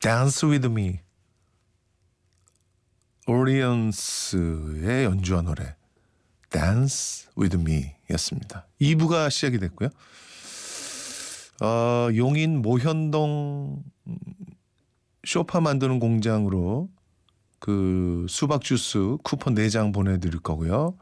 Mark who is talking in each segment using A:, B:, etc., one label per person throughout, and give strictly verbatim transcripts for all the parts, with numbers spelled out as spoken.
A: Dance with me. 오리언스의 연주한 노래 Dance with me 였습니다. 이 부가 시작이 됐고요. 어, 용인 모현동 쇼파 만드는 공장으로 그 수박 주스 쿠폰 네 장 보내드릴 거고요.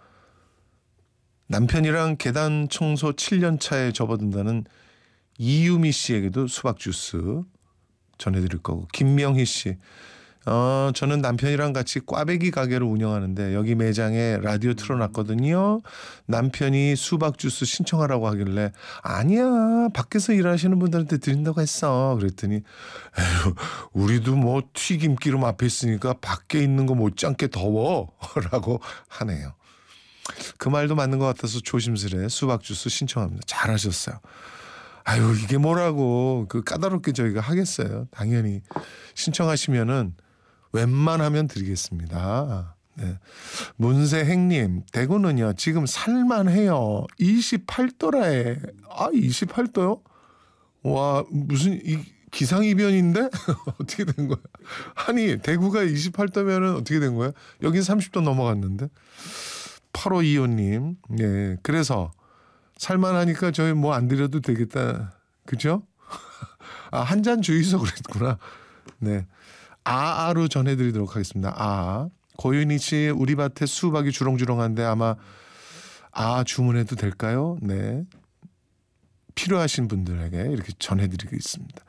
A: 남편이랑 계단 청소 칠 년 차에 접어든다는 이유미 씨에게도 수박 주스 전해드릴 거고, 김명희 씨, 어, 저는 남편이랑 같이 꽈배기 가게를 운영하는데 여기 매장에 라디오 틀어놨거든요. 남편이 수박 주스 신청하라고 하길래 아니야, 밖에서 일하시는 분들한테 드린다고 했어. 그랬더니 에휴, 우리도 뭐 튀김기름 앞에 있으니까 밖에 있는 거 못지않게 더워 라고 하네요. 그 말도 맞는 것 같아서 조심스레 수박 주스 신청합니다. 잘하셨어요. 아유, 이게 뭐라고 그 까다롭게 저희가 하겠어요. 당연히 신청하시면은 웬만하면 드리겠습니다. 네. 문세행님, 대구는요 지금 살만해요. 이십팔 도라에. 아, 이십팔 도요? 와, 무슨 이 기상이변인데? 어떻게 된 거야? 아니, 대구가 이십팔 도면은 어떻게 된 거야? 여긴 삼십 도 넘어갔는데. 팔오이오님, 예, 그래서 살만하니까 저희 뭐 안 드려도 되겠다. 그죠? 아, 한 잔 주의서 그랬구나. 네. 아아로 전해드리도록 하겠습니다. 아. 고윤희 씨, 우리 밭에 수박이 주렁주렁한데 아마 아 주문해도 될까요? 네. 필요하신 분들에게 이렇게 전해드리겠습니다.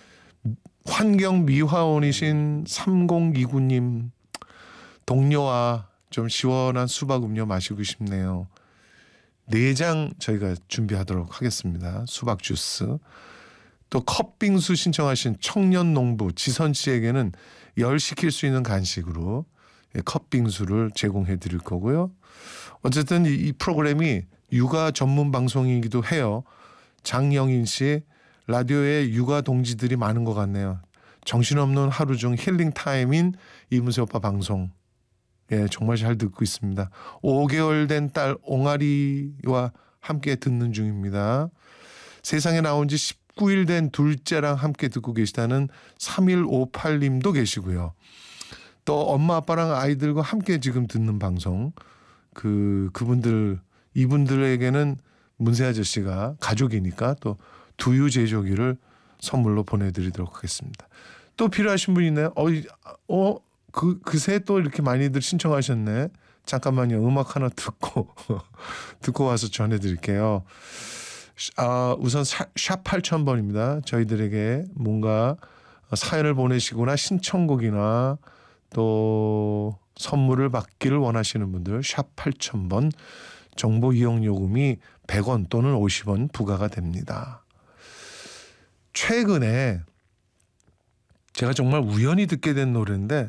A: 환경미화원이신 삼공이구님, 동료와 좀 시원한 수박 음료 마시고 싶네요. 네 장 저희가 준비하도록 하겠습니다. 수박 주스. 또 컵빙수 신청하신 청년농부 지선 씨에게는 열 식힐 수 있는 간식으로 컵빙수를 제공해 드릴 거고요. 어쨌든 이 프로그램이 육아 전문 방송이기도 해요. 장영인 씨, 라디오에 육아 동지들이 많은 것 같네요. 정신없는 하루 중 힐링 타임인 이문세 오빠 방송. 예, 정말 잘 듣고 있습니다. 오 개월 된 딸 옹알이와 함께 듣는 중입니다. 세상에 나온 지 십구 일 된 둘째랑 함께 듣고 계시다는 삼일오팔님도 계시고요. 또 엄마 아빠랑 아이들과 함께 지금 듣는 방송, 그 그분들 이분들에게는 문세 아저씨가 가족이니까 또 두유 제조기를 선물로 보내드리도록 하겠습니다. 또 필요하신 분 있나요? 어, 어, 그 그새 또 이렇게 많이들 신청하셨네. 잠깐만요, 음악 하나 듣고 듣고 와서 전해드릴게요. 아, 우선 샵 팔천 번입니다. 저희들에게 뭔가 사연을 보내시거나 신청곡이나 또 선물을 받기를 원하시는 분들 샵 팔천 번, 정보 이용 요금이 백 원 또는 오십 원 부과가 됩니다. 최근에 제가 정말 우연히 듣게 된 노래인데,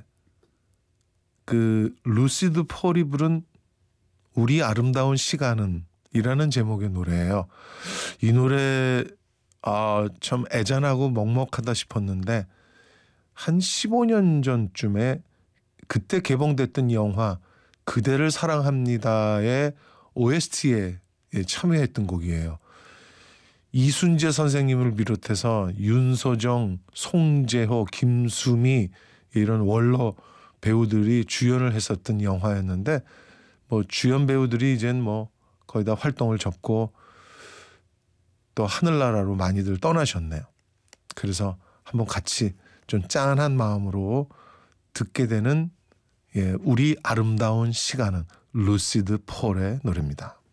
A: 그 루시드 폴이 부른 우리 아름다운 시간은 이라는 제목의 노래예요. 이 노래 아, 참 애잔하고 먹먹하다 싶었는데 한 십오 년 전쯤에 그때 개봉됐던 영화 그대를 사랑합니다의 오에스티에 참여했던 곡이에요. 이순재 선생님을 비롯해서 윤소정, 송재호, 김수미 이런 원로 배우들이 주연을 했었던 영화였는데, 뭐 주연 배우들이 이젠 뭐 거의 다 활동을 접고 또 하늘나라로 많이들 떠나셨네요. 그래서 한번 같이 좀 짠한 마음으로 듣게 되는, 예, 우리 아름다운 시간은 루시드 폴의 노래입니다.